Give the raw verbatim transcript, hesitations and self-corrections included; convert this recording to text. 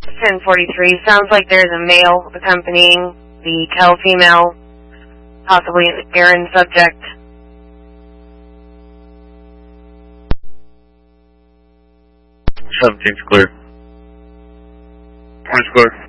ten forty-three. Sounds like there's a male accompanying the Kel female, possibly an errand subject. seventeen's clear. twenty's clear.